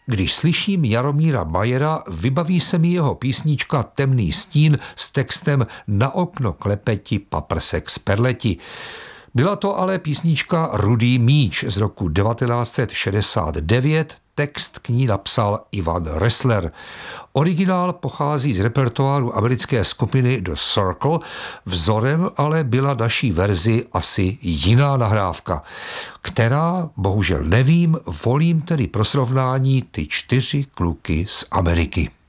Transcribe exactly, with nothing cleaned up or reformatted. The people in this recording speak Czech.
Když slyším Jaromíra Majera, vybaví se mi jeho písnička Temný stín s textem Na okno klepeti paprsek z perleti. Byla to ale písnička Rudý míč z roku devatenáct set šedesát devět, text k ní napsal Ivan Ressler. Originál pochází z repertoáru americké skupiny The Circle, vzorem ale byla naší verzi asi jiná nahrávka, která, bohužel nevím, volím tedy pro srovnání ty čtyři kluky z Ameriky.